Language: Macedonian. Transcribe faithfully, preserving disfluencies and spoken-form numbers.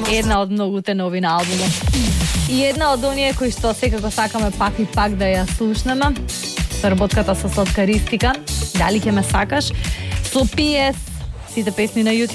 една од многуте нови на албумот. И една од оние кои што секако сакаме пак и пак да ја слушнеме. Работката со Сладка Ристика, Дали ќе ме сакаш, со Пи Ес, сите песни на YouTube.